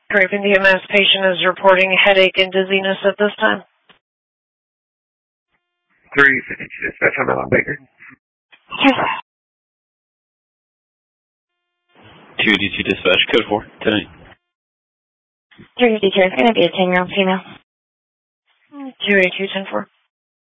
Craven DMS patient is reporting headache and dizziness at this time. 352 dispatch, I'm Alan Baker. 282 dispatch, code 4, tonight. 352, it's going to be a 10-year-old female. 282, 10-4.